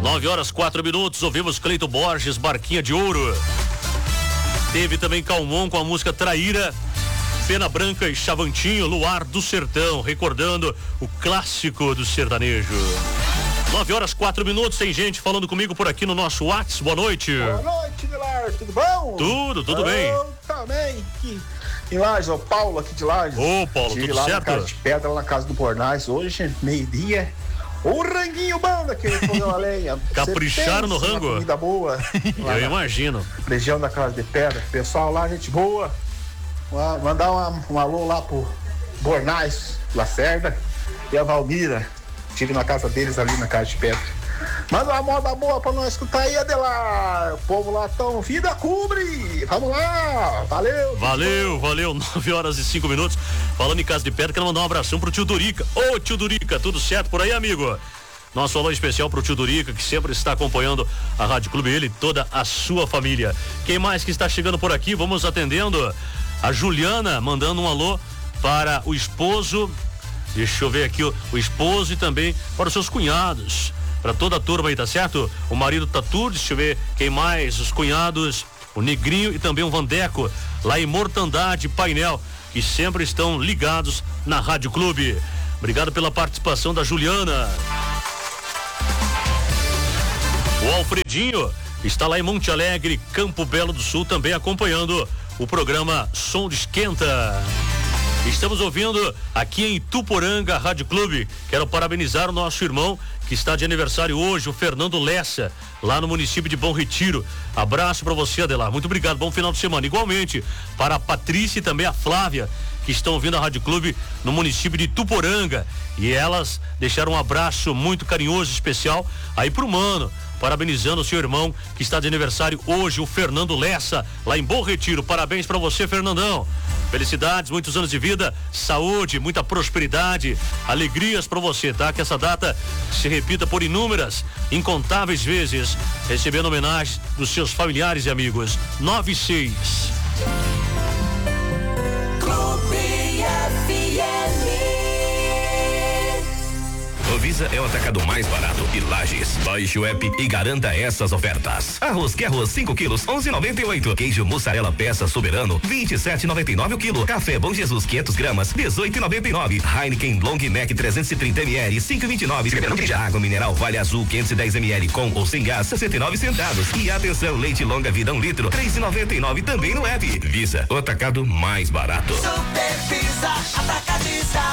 9h04, ouvimos Cleito Borges, Barquinha de Ouro. Teve também Calmon com a música Traíra, Pena Branca e Chavantinho, Luar do Sertão, recordando o clássico do sertanejo. 9h04, tem gente falando comigo por aqui no nosso WhatsApp. Boa noite. Boa noite, Vilar, tudo bom? Tudo bem. Eu também, aqui em Lages, o Paulo aqui de Lages. Ô, Paulo, Estive tudo lá certo? na Casa de Pedra, lá na Casa do Bornais, hoje, meio-dia. O ranguinho bom daquele fogão a lenha. Capricharam no rango? Comida boa. Eu imagino. Região da Casa de Pedra. Pessoal lá, gente boa. Mandar um alô lá pro Bornais, Lacerda e a Valmira. Estive na casa deles ali na Casa de Pedra. Manda uma moda boa pra nós escutar aí, Adelar. O povo lá tão vida cubre. Vamos lá. Valeu. Valeu. 9h05. Falando em Casa de Pedra, quero mandar um abração pro tio Durica. Ô, tio Durica, tudo certo por aí, amigo? Nosso alô especial pro tio Durica, que sempre está acompanhando a Rádio Clube, ele e toda a sua família. Quem mais que está chegando por aqui? Vamos atendendo. A Juliana mandando um alô para o esposo. Deixa eu ver aqui o esposo e também para os seus cunhados. Para toda a turma aí, tá certo? O marido tá tudo, deixa eu ver quem mais, os cunhados, o Negrinho e também o Vandeco, lá em Mortandade, Painel, que sempre estão ligados na Rádio Clube. Obrigado pela participação da Juliana. O Alfredinho está lá em Monte Alegre, Campo Belo do Sul, também acompanhando o programa Som de Esquenta. Estamos ouvindo aqui em Tuporanga, Rádio Clube. Quero parabenizar o nosso irmão que está de aniversário hoje, o Fernando Lessa, lá no município de Bom Retiro. Abraço para você, Adelar. Muito obrigado, bom final de semana. Igualmente para a Patrícia e também a Flávia, que estão ouvindo a Rádio Clube no município de Tuporanga. E elas deixaram um abraço muito carinhoso e especial aí pro mano, parabenizando o seu irmão que está de aniversário hoje, o Fernando Lessa, lá em Bom Retiro. Parabéns para você, Fernandão. Felicidades, muitos anos de vida, saúde, muita prosperidade, alegrias para você, tá? Que essa data se repita por incontáveis vezes, recebendo homenagem dos seus familiares e amigos. 96. Visa é o atacado mais barato e Lages. Baixe o app e garanta essas ofertas. Arroz que arroz 5 quilos 11,98. Queijo mussarela peça soberano 27,99 o quilo. Café Bom Jesus 500 gramas 18,99. Heineken Long Neck 330 ml 5,29. Água mineral Vale Azul 510 ml com ou sem gás 69 centavos. E atenção, leite longa vida 1 litro 3,99 também no app. Visa, o atacado mais barato. Super Visa Atacadista.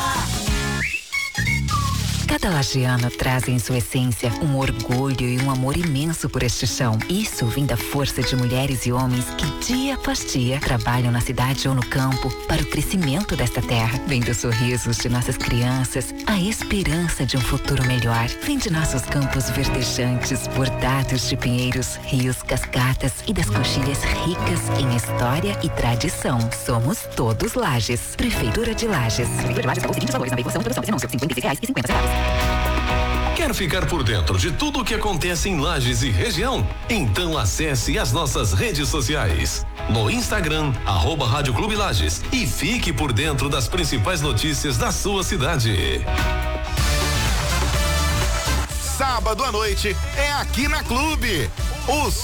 Cada lagiano traz em sua essência um orgulho e um amor imenso por este chão. Isso vem da força de mulheres e homens que dia após dia trabalham na cidade ou no campo para o crescimento desta terra. Vem dos sorrisos de nossas crianças, a esperança de um futuro melhor. Vem de nossos campos verdejantes, bordados de pinheiros, rios, cascatas e das coxilhas ricas em história e tradição. Somos todos Lages. Prefeitura de Lages. Prefeitura de Lages pagou os seguintes valores na veiculação e produção desse anúncio: R$56,50. Quer ficar por dentro de tudo o que acontece em Lages e região? Então acesse as nossas redes sociais. No Instagram, @Rádio Clube Lages, e fique por dentro das principais notícias da sua cidade. Sábado à noite é aqui na Clube. Os